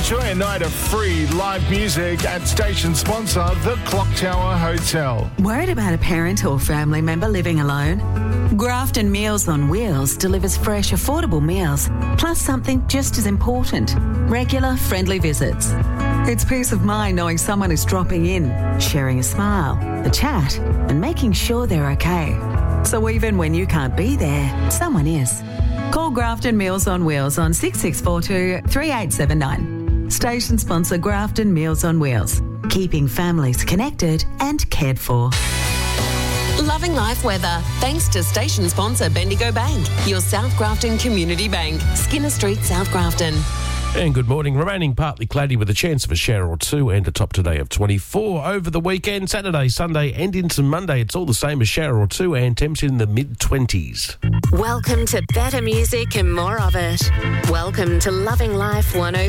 Enjoy a night of free live music at station sponsor, the Clock Tower Hotel. Worried about a parent or family member living alone? Grafton Meals on Wheels delivers fresh, affordable meals, plus something just as important, regular, friendly visits. It's peace of mind knowing someone is dropping in, sharing a smile, a chat, and making sure they're okay. So even when you can't be there, someone is. Call Grafton Meals on Wheels on 6642 3879. Station sponsor Grafton Meals on Wheels, keeping families connected and cared for. Loving life weather, thanks to station sponsor Bendigo Bank, your South Grafton Community Bank, Skinner Street, South Grafton. And good morning. Remaining partly cloudy with a chance of a shower or two and a top today of 24. Over the weekend, Saturday, Sunday and into Monday, it's all the same, a shower or two and temps in the mid-20s. Welcome to better music and more of it. Welcome to Loving Life 103.